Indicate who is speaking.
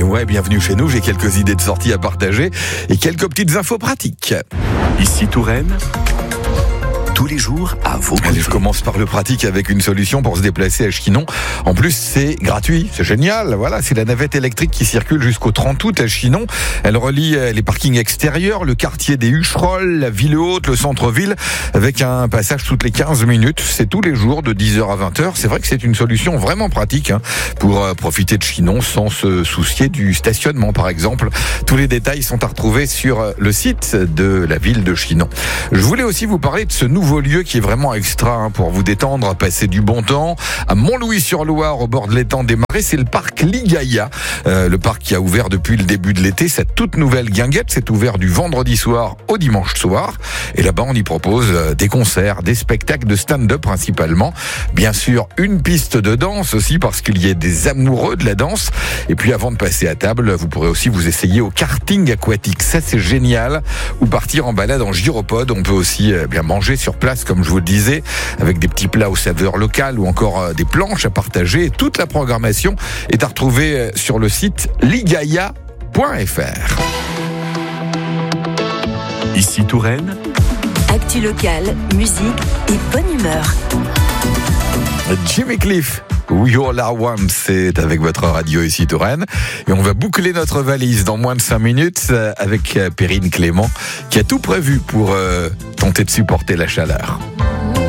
Speaker 1: Ouais, bienvenue chez nous. J'ai quelques idées de sortie à partager et quelques petites infos pratiques.
Speaker 2: Ici Touraine, tous les jours à vos côtés.
Speaker 1: Allez, je commence par le pratique avec une solution pour se déplacer à Chinon. En plus, c'est gratuit, c'est génial. Voilà, c'est la navette électrique qui circule jusqu'au 30 août à Chinon. Elle relie les parkings extérieurs, le quartier des Hucherolles, la ville haute, le centre-ville, avec un passage toutes les 15 minutes. C'est tous les jours de 10h à 20h. C'est vrai que c'est une solution vraiment pratique pour profiter de Chinon sans se soucier du stationnement, par exemple. Tous les détails sont à retrouver sur le site de la ville de Chinon. Je voulais aussi vous parler de ce nouveau lieu qui est vraiment extra pour vous détendre, passer du bon temps. À Montlouis-sur-Loire, au bord de l'étang des Marais, c'est le parc Ligaya. Le parc qui a ouvert depuis le début de l'été. Cette toute nouvelle guinguette, c'est ouvert du vendredi soir au dimanche soir. Et là-bas, on y propose des concerts, des spectacles de stand-up principalement. Bien sûr, une piste de danse aussi parce qu'il y a des amoureux de la danse. Et puis avant de passer à table, vous pourrez aussi vous essayer au karting aquatique. Ça, c'est génial. Ou partir en balade en gyropode. On peut aussi bien manger sur place, comme je vous le disais, avec des petits plats aux saveurs locales ou encore des planches à partager. Toute la programmation est à retrouver sur le site ligaya.fr.
Speaker 2: Ici Touraine,
Speaker 3: Actu locale, musique et bonne humeur.
Speaker 1: Jimmy Cliff, We All Are One, c'est avec votre radio ici Touraine. Et on va boucler notre valise dans moins de 5 minutes avec Perrine Clément qui a tout prévu pour tenter de supporter la chaleur.